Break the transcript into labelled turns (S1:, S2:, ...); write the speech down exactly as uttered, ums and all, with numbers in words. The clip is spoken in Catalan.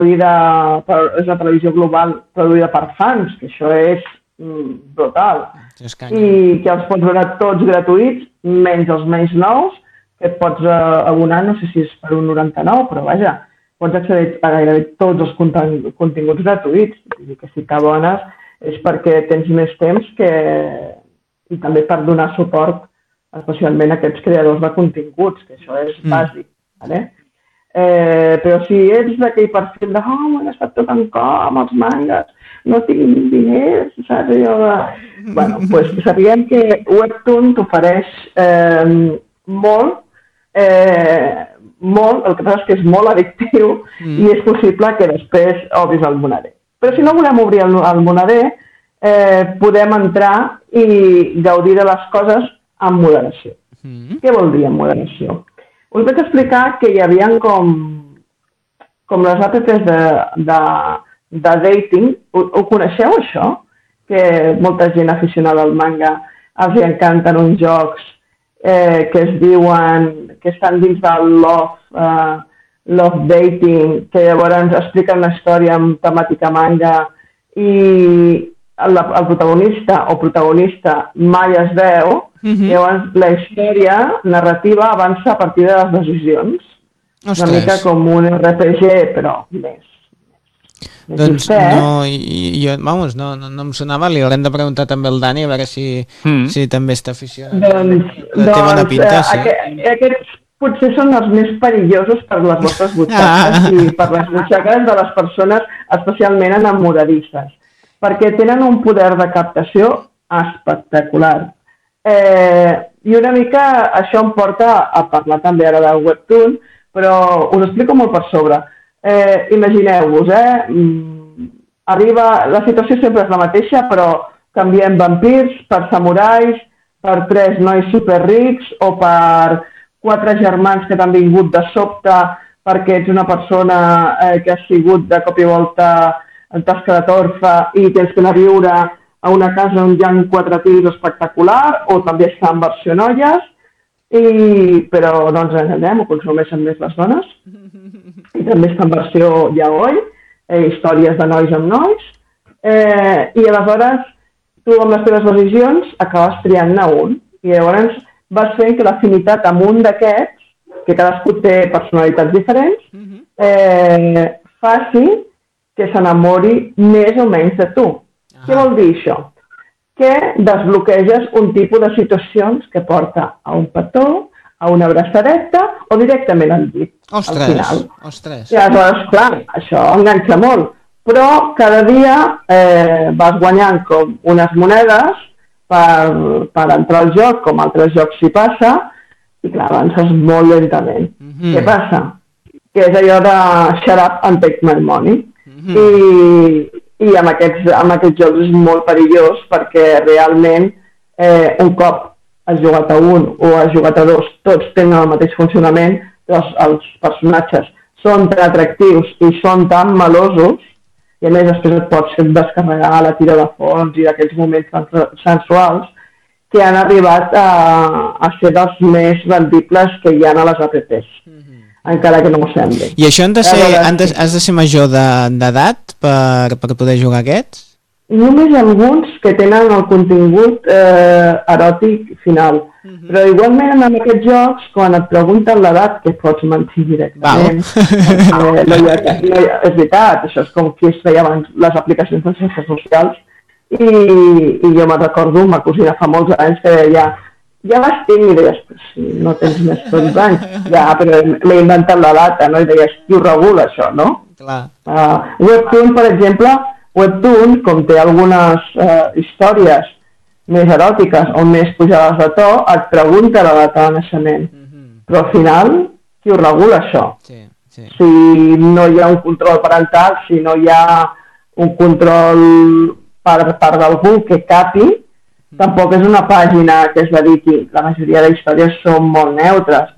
S1: produïda per, és una televisió global produïda per fans, que això és mm, brutal. I que els pots veure tots gratuïts, menys els menys nous, que et pots uh, abonar, no sé si és per un noranta-nou, però vaja, pots accedir a gairebé tots els continguts gratuïts. I que si t'abones és perquè tens més temps que... i també per donar suport especialment a aquests creadors de continguts, que això és mm. bàsic. Vale? Eh, però si ets d'aquell perfil de oh, m'han estat tot en cor amb els mangas, no tinc diners, saps? Allò de... Bueno, doncs pues, sabíem que Webtoon t'ofereix eh, molt, eh, molt, el que passa és que és molt addictiu mm. i és possible que després obris el moneder. Però si no volem obrir el, el moneder, eh, podem entrar i gaudir de les coses amb moderació. Mm. Què vol dir amb moderació? Us vaig explicar que hi havia com, com les apps de, de, de dating. Ho, ho coneixeu, això? Que molta gent aficionada al manga els encanten uns jocs eh, que es diuen, que estan dins del love, uh, love dating, que llavors expliquen una història amb temàtica manga i el, el protagonista o protagonista mai es veu, uh-huh. llavors la història narrativa avança a partir de les decisions. Ostres. Una mica com un R P G, però més. més
S2: doncs no, i, jo, vamos, no, no, no em sonava, li haurem de preguntar també al Dani a veure si, mm. si també està aficionat.
S1: Doncs, doncs pinta, sí. aquest, aquests potser són els més perillosos per les vostres butxaques ah. i per les butxaques de les persones especialment enamoradisses, perquè tenen un poder de captació espectacular. Eh, I una mica això em porta a parlar també ara del Webtoon, però us explico molt per sobre. Eh, Imagineu-vos, eh? Arriba, la situació sempre és la mateixa, però canviem vampirs per samurais, per tres nois superrics o per quatre germans que t'han vingut de sobte perquè ets una persona eh, que has sigut de cop i volta en tasca de torfa i tens que anar a viure a una casa on hi ha quatre tirs espectacular, o també està en versió noies, i, però no ens enganyem, ho consumeixen més les dones, i també està en versió yaoi, eh, històries de nois amb nois, eh, i aleshores tu amb les teves decisions acabes triant-ne un, i llavors vas fent que l'afinitat amb un d'aquests, que cadascú té personalitats diferents, eh, faci que s'enamori més o menys de tu. Ah. Què vol dir això? Que desbloqueges un tipus de situacions que porta a un petó, a una abraçadeta o directament al llit.
S2: Ostres,
S1: al final.
S2: ostres.
S1: I aleshores, clar, això enganxa molt. Però cada dia eh, vas guanyant com unes monedes per, per entrar al joc, com altres jocs s'hi passa, i clar, avances molt lentament. Mm-hmm. Què passa? Que és allò de shut up and take my money. Mm-hmm. I, i amb, aquests, amb aquests jocs és molt perillós perquè realment eh, un cop has jugat a un o has jugat a dos, tots tenen el mateix funcionament, els, els personatges són tan atractius i són tan melosos, i a més després et pots descarregar la tira de fons i d'aquells moments sensuals que han arribat a, a ser dels més rendibles que hi ha a les apps. Mm-hmm. Encara que no ho sembli.
S2: I això han de ser, han de, has de ser major d'edat per, per poder jugar aquests?
S1: Només alguns que tenen el contingut eh, eròtic final. Mm-hmm. Però igualment en aquests jocs, quan et pregunten l'edat, que pots mentir directament. eh, no hi ha, no hi ha, és veritat, això és com qui es feia abans les aplicacions de xarxes socials. I, i jo me'n recordo, ma cosina fa molts anys que deia ja vas tenir, i deies, si no tens més tots anys, ja, però l'he inventat la data, no? I deies, qui ho regula això, no?
S2: Clar.
S1: Uh, Webtoon, per exemple, Webtoon, com té algunes uh, històries més eròtiques o més pujades de to, et pregunta la data de naixement. Mm-hmm. Però al final, qui ho regula això?
S2: Sí, sí.
S1: Si no hi ha un control parental, si no hi ha un control per part d'algú que capi, tampoc és una pàgina que es dediqui. La majoria de històries són molt neutres.